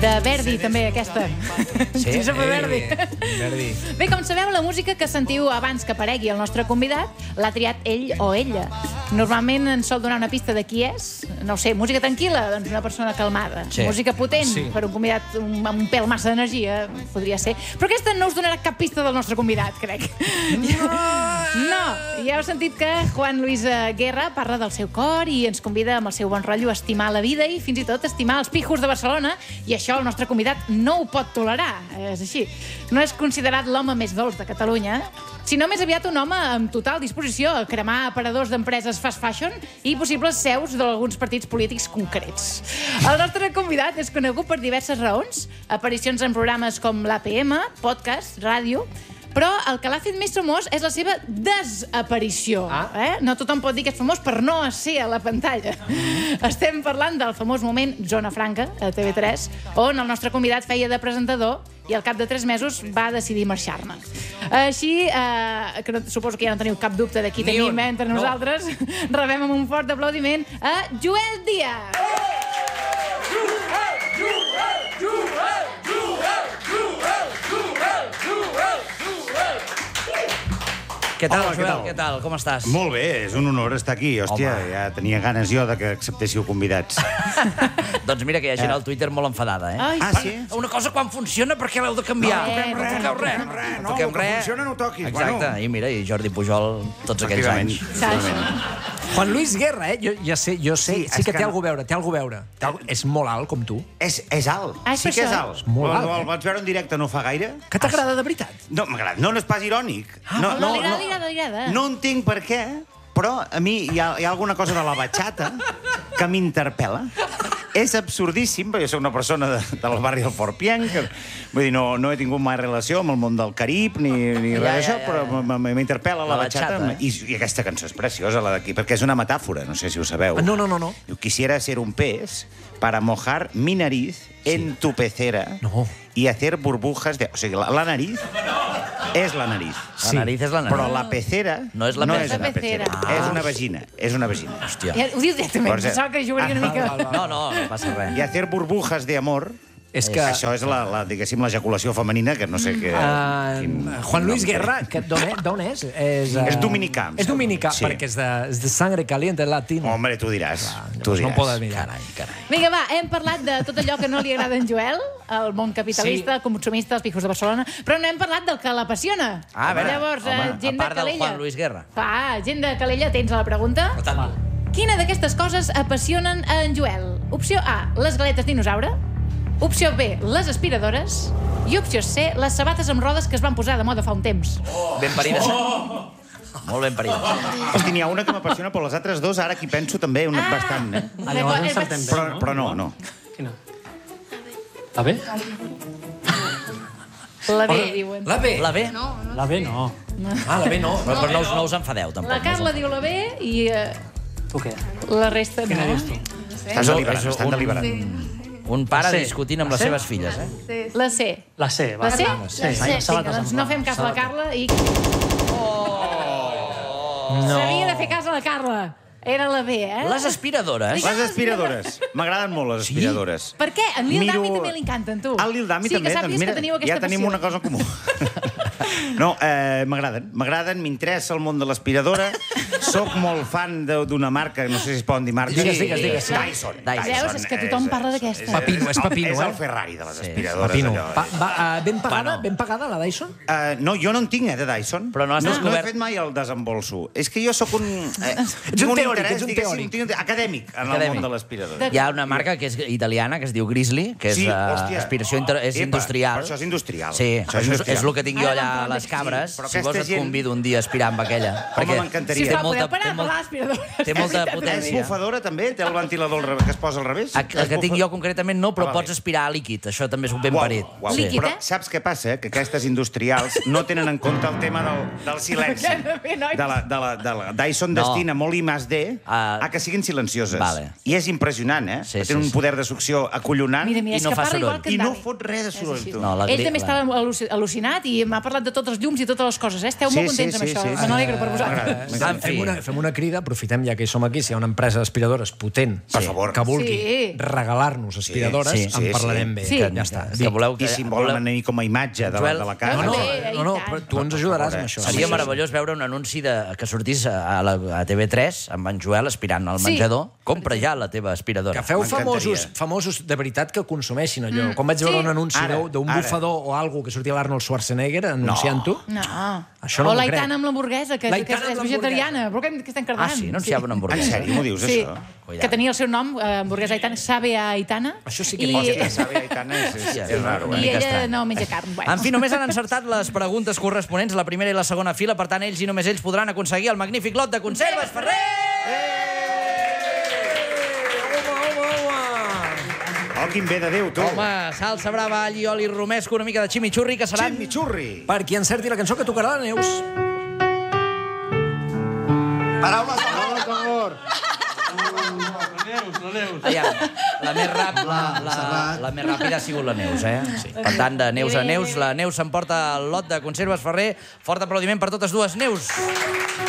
De Verdi, també, aquesta. Sí, Verdi. Verdi. Bé, com sabeu, la música que sentiu abans que aparegui el nostre convidat l'ha triat ell o ella. Normalment ens sol donar una pista de qui és. No ho sé, música tranquil·la, doncs una persona calmada. Sí. Música potent, Sí. per un convidat amb un pèl massa d'energia, podria ser. Però aquesta no us donarà cap pista del nostre convidat, crec. No, ja heu sentit que Juan Luis Guerra parla del seu cor i ens convida amb el seu bon rotllo a estimar la vida i fins i tot a estimar els pijos de Barcelona, i això el nostre convidat no ho pot tolerar. És així. No és considerat l'home més dolç de Catalunya, sinó més aviat un home amb total disposició a cremar aparadors d'empreses fast fashion i possibles seus d'alguns partits polítics concrets. El nostre convidat és conegut per diverses raons, aparicions en programes com l'APM, podcast, ràdio, però el que l'ha fet més famós és la seva desaparició. No tothom pot dir que és famós per no ser a la pantalla. Estem parlant del famós moment Zona Franca, a TV3, on el nostre convidat feia de presentador i al cap de 3 mesos va decidir marxar-ne. Així, que suposo que ja no teniu cap dubte de qui tenim entre nosaltres, rebem amb un fort aplaudiment a Joel Díaz. Què tal, Hola, què Joel? tal? Què tal? Com estàs? Molt bé, és un honor estar aquí. Hòstia, Home. ja tenia ganes jo de que acceptéssiu convidats. Doncs mira que hi ha gent al Twitter molt enfadada, eh? Ai, Ah, sí? Una cosa quan funciona, per què l'heu de canviar? No toquem res, no toqueu res. no, toquem el que res. funciona no ho toquis. Exacte, Bueno. i mira, i Jordi Pujol tots aquells anys. Juan Luis Guerra, jo sé, Sí, sí és que que té no. alguna a veure. És molt alt, com tu. És alt, Ah, és sí per que és això? alt. És molt alt, El vaig veure en directe no fa gaire. Que t'agrada de veritat? No, m'agrada. No és pas irònic. No, li agrada. No entenc per què, però a mi hi ha alguna cosa de la batxata que m'interpel·la. És absurdíssim, perquè jo soc una persona del barri del Fort Pienc, vull dir, no he tingut mai relació amb el món del Carib ni res d'això, però m'interpel·la la batxata. I aquesta cançó és preciosa, la d'aquí, perquè és una metàfora, no sé si ho sabeu. No. Diu, quisiera ser un pez para mojar mi nariz en tu pecera y hacer burbujas de... O sigui, la nariz és la nariz. La nariz és la nariz. Però la pecera No és la pecera. una pecera. És una vagina. És una vagina. Hòstia. Ja, ho dius directament, Doncs, pensava que jugaria una mica... No passa res. Y hacer burbujas de amor... És que... Això és diguéssim, l'ejaculació femenina, que no sé què... Juan Luis Guerra, d'on és? És dominicà. És dominicà, Sí. perquè és de sangre caliente latino. Hombre, tu diràs. No poden mirar. Carai. Vinga, va, hem parlat de tot allò que no li agrada a en Joel, el món capitalista, el consumista, els pijos de Barcelona, però no hem parlat del que l'apassiona. Ah, a veure, Llavors, home, gent a part de del Calella. Juan Luis Guerra. Va, gent de Calella, tens la pregunta? Quina d'aquestes coses apassionen a en Joel? Opció A, les galetes dinosaure. Opció B, les aspiradores. I opció C, les sabates amb rodes que es van posar de moda fa un temps. Ben parides. Molt ben parides. Hosti, n'hi ha una que m'apassiona, però les altres dues, ara aquí penso també bastant. Llavors encertem bé. Però no. Quina? La B? La B, diuen. La B. La B? La B no. Ah, la B no. Però no us enfadeu, tampoc. La Carla diu la B i Tu què? la resta no. Quina dius tu? Estàs deliberant, estan deliberant. Un pare C. discutint amb les seves filles, eh? La C. La C, va. La C? Sí, Vinga, sabates doncs amb no fem cas a la Carla i... S'havia de fer cas a la Carla. Era la B, eh? Les aspiradores. Les aspiradores. M'agraden molt les aspiradores. Per què? En Lil Miro- Dami també li encanten, tu. Al Lil Dami sí, també. Sí, que sàpies que teniu aquesta ja tenim passió. una cosa en comú. No, m'agraden, m'interessa el món de l'aspiradora. Soc molt fan d'una marca, no sé si es poden dir marques. Digues, sí. Dyson. Veus, és que tothom parla d'aquesta. Papino, és papino, És el eh? Ferrari de les aspiradores. Papino. allò. Ben pagada, la Dyson? No, jo no en tinc, de Dyson. Però no has No he descobert- fet mai el desembolso. És que jo sóc un... Ets un teòric, ets un teòric. Acadèmic en el Acadèmic. món de l'aspiradora. Hi ha una marca que és italiana, que es diu Grizzly, que és Sí, hòstia. aspiració és Epa, industrial. però això és industrial. Sí, Això és industrial. és el que tinc jo Ara allà a vam les parlar cabres. Sí, però Si vols aquesta et gent- convido un dia a aspirar amb aquella. Home, m'encantaria. Sisplau, té molta- podeu parar té de molt- parlar d'aspiradores? té molta És potència. bufadora, també? Té el ventilador que es posa al revés? El que tinc jo concretament no, però Ah, vale. pots aspirar a líquid. Això també és un ben parit. Uau. Sí. Líquid, Però eh? saps què passa? Que aquestes industrials no tenen en compte el tema del silenci. Què han de fer, nois? De la Dyson No. destina molt I más D a que siguin silencioses. Vale. I és impressionant, eh? Sí, Tenen sí, un poder de succió acollonant Mira, I és no que fa parla igual soroll. que en i no Dami. fot res de És soroll, així. tu. No, la Ell també la- estava al·lucinat i m'ha parlat parlat de tots els llums i totes les coses, eh? Esteu molt contents amb això. Me n'alegro per vosaltres. En fi. Fem una crida, aprofitem ja que hi som aquí, si hi ha una empresa d'aspiradores potent Per favor. que vulgui Sí. regalar-nos aspiradores, Sí, en parlarem bé. Sí. Que ja està. Que voleu I si em volen venir com a imatge de la casa... No, Bé, i no, tant. però tu ens ajudaràs amb això. Seria meravellós veure un anunci que sortís a TV3 amb en Joel aspirant al Sí. menjador. Compra ja la teva aspiradora. Que feu M'encantaria. famosos de veritat que consumeixin allò. Quan vaig veure Sí. un anunci Ara, d'un ara. bufador o algú que sortia l'Arnold Schwarzenegger anunciant-ho, No. Això no o m'ho l'Aitana crec. amb l'hamburguesa, que L'Aitana és amb vegetariana. Però què estem cardant? Ah, sí? No anunciava una En hamburguesa? sèrio, m'ho dius, Sí, això? que tenia el seu nom, hamburguesa Aitana, sabe a Aitana. Això sí que I, Hòstia, Sabe Aitana és raro, una i mica ella estrany. no menja carn. Bueno. En fi, només han encertat les preguntes corresponents a la primera i la segona fila, per tant, ells i només ells podran aconseguir el magnífic lot de conserves Ferrer! Oh, quin bé de Déu, tu. Home, salsa brava, all i oli romesco, una mica de chimichurri, que seran... Chimichurri. Per qui encerti la cançó que tocarà la Neus. Paraules d'amor. Aviam, la més ràpida ha sigut la Neus, eh? Sí. Per tant, de Neus a Neus, la Neus s'emporta el lot de conserves Ferrer. Fort aplaudiment per totes dues. Neus!